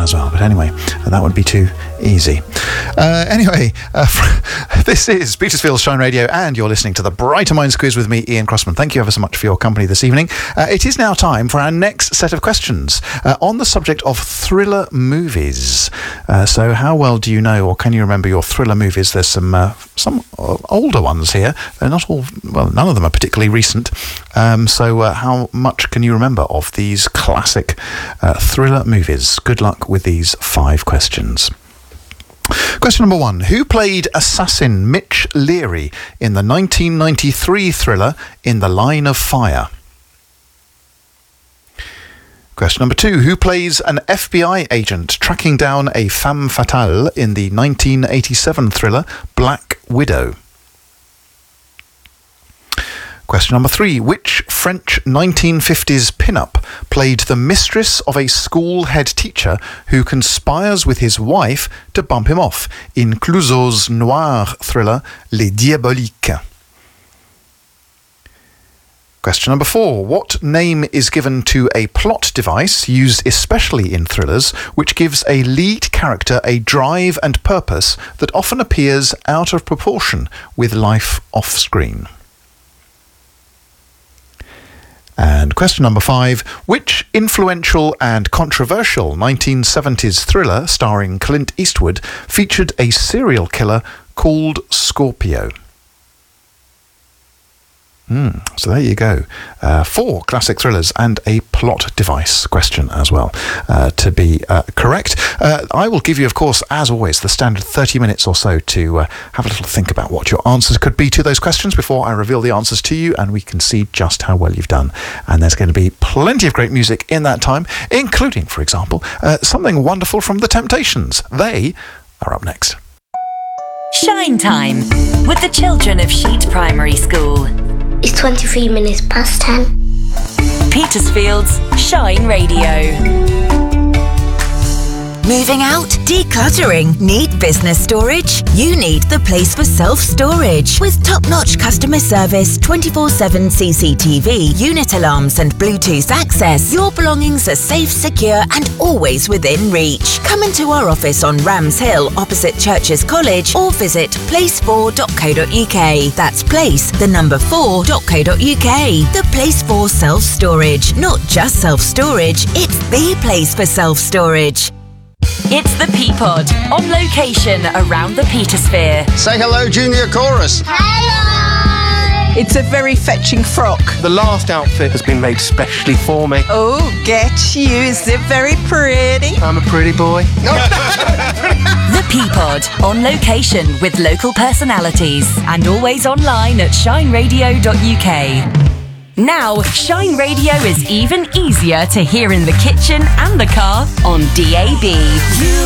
as well. But anyway, that would be too easy. This is Petersfield's Shine Radio, and you're listening to the Brighter Minds Quiz with me, Ian Crossman. Thank you ever so much for your company this evening. It is now time for our next set of questions on the subject of thriller movies. So how well do you know, or can you remember your thriller movies? There's some older ones here. They're not all, well, none of them are particularly recent. So how much can you remember of these classic thriller movies? Good luck with these 5 questions. Question number 1. Who played assassin Mitch Leary in the 1993 thriller In the Line of Fire? Question number 2. Who plays an FBI agent tracking down a femme fatale in the 1987 thriller Black Widow? Question number 3. Which French 1950s pin-up played the mistress of a school head teacher who conspires with his wife to bump him off in Clouzot's noir thriller Les Diaboliques? Question number 4. What name is given to a plot device used especially in thrillers which gives a lead character a drive and purpose that often appears out of proportion with life off-screen? And question number 5. Which influential and controversial 1970s thriller starring Clint Eastwood featured a serial killer called Scorpio? So there you go. 4 classic thrillers and a plot device question as well to be correct. I will give you, of course, as always, the standard 30 minutes or so to have a little think about what your answers could be to those questions before I reveal the answers to you, and we can see just how well you've done. And there's going to be plenty of great music in that time, including, for example, something wonderful from The Temptations. They are up next. Shine Time with the children of Sheet Primary School. It's 23 minutes past 10. Petersfield's Shine Radio. Moving out? Decluttering? Need business storage? You need the place for self-storage. With top-notch customer service, 24/7 CCTV, unit alarms and Bluetooth access, your belongings are safe, secure and always within reach. Come into our office on Rams Hill opposite Churches College or visit place4.co.uk. That's place, the number 4.co.uk. The place for self-storage. Not just self-storage, it's the place for self-storage. It's the Peapod, on location around the Petersphere. Say hello, Junior Chorus. Hello! It's a very fetching frock. The last outfit has been made specially for me. Oh, get you. Is it very pretty? I'm a pretty boy. The Peapod, on location with local personalities and always online at shineradio.uk. Now, Shine Radio is even easier to hear in the kitchen and the car on DAB.